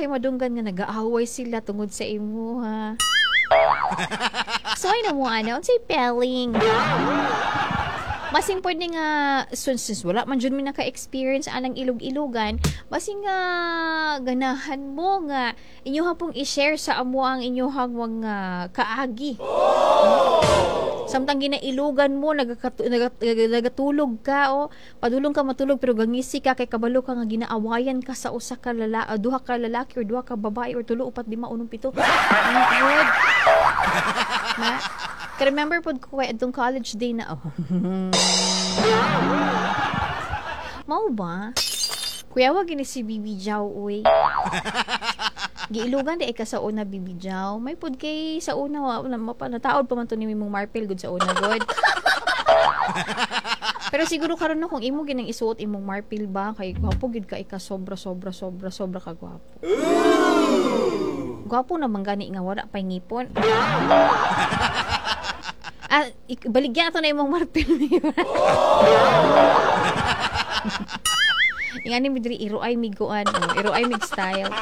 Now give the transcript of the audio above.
kay madunggan nga nag-aaway sila tungod sa imo ha. So ay na mo ana unsay pelling. Masing pwede nga since wala man jud mi naka-experience anang ilog-ilogan, basing nga ganahan mo nga inyoha pong i-share sa amo ang inyohang mga kaagi. Samtang ginailugan mo nagatulog ka o padulong ka matulog pero gangisi ka kay kabalo ka nga ginaawayan ka sa usa ka duha ka lalaki or duha ka babae or tulo upat lima unong pito. Good. Na remember pod ko kay adtong college day na Mao ba? Kuya wag gini si Bibi Jaw uy. Giilugan di ka sa una Bibi Jaw. May pod kay sa una mapanataod pa man to ni mong Marpel good sa una god. Pero siguro karon no kung imo ginang isuot imong Marpel ba kay gwapo gid ka sobra ka gwapo. Gwapo naman gani nga wala pay ngipon. Baligyan ato na imong Marpel niya. Ingani mi diri iruay miguan, iruay mig style.